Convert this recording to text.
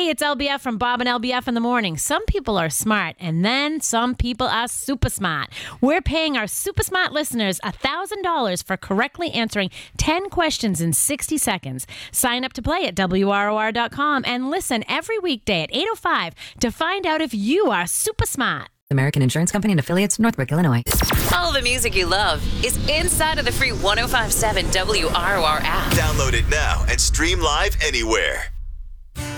Hey, it's LBF from Bob and LBF in the morning. Some people are smart, and then some people are super smart. We're paying our super smart listeners $1,000 for correctly answering 10 questions in 60 seconds. Sign up to play at WROR.com and listen every weekday at 8:05 to find out if you are super smart. American Insurance Company and Affiliates, Northbrook, Illinois. All the music you love is inside of the free 105.7 WROR app. Download it now and stream live anywhere.